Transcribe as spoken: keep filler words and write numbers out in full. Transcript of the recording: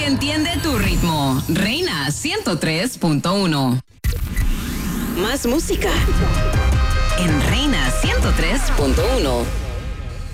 entiende tu ritmo. Reina ciento tres punto uno. Más música en Reina ciento tres punto uno.